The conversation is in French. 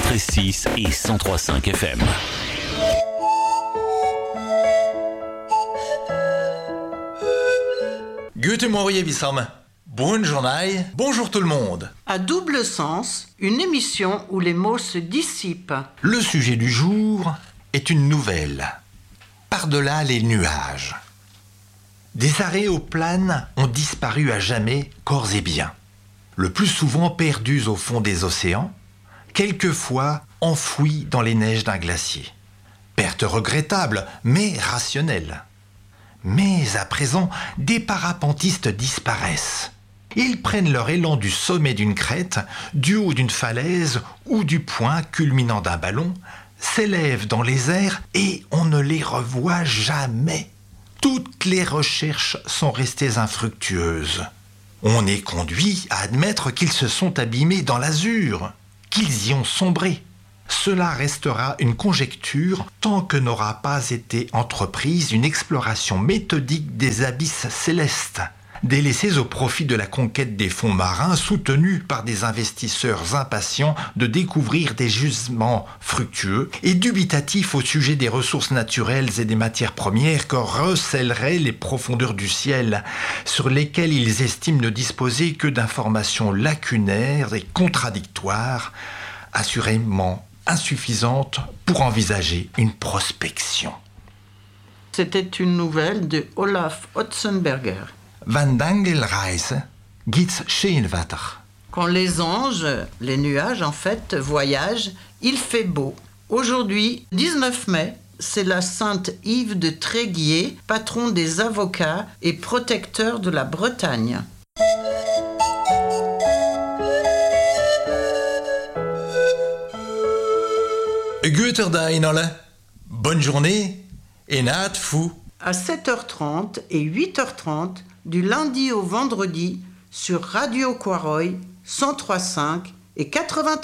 93.6 et 103.5 FM. Guten Morgen, Wissam. Bonne journée, bonjour tout le monde. À double sens, une émission où les mots se dissipent. Le sujet du jour est une nouvelle. Par-delà les nuages. Des aéroplanes ont disparu à jamais, corps et biens. Le plus souvent perdus au fond des océans, quelquefois enfouis dans les neiges d'un glacier. Perte regrettable, mais rationnelle. Mais à présent, des parapentistes disparaissent. Ils prennent leur élan du sommet d'une crête, du haut d'une falaise ou du point culminant d'un ballon, s'élèvent dans les airs et on ne les revoit jamais. Toutes les recherches sont restées infructueuses. On est conduit à admettre qu'ils se sont abîmés dans l'azur, qu'ils y ont sombré. Cela restera une conjecture tant que n'aura pas été entreprise une exploration méthodique des abysses célestes, délaissés au profit de la conquête des fonds marins soutenus par des investisseurs impatients de découvrir des gisements fructueux et dubitatifs au sujet des ressources naturelles et des matières premières que recèleraient les profondeurs du ciel, sur lesquelles ils estiment ne disposer que d'informations lacunaires et contradictoires, assurément insuffisantes pour envisager une prospection. C'était une nouvelle de Olaf Otzenberger. Van Dangelreise gibt's Scheenwetter. Quand les anges, les nuages en fait, voyagent, il fait beau. Aujourd'hui, 19 mai, c'est la sainte Yves de Tréguier, patron des avocats et protecteur de la Bretagne. Guter Dag, alle. Bonne journée et naat fou. À 7h30 et 8h30, du lundi au vendredi, sur Radio Quaroy, 103.5 et 93.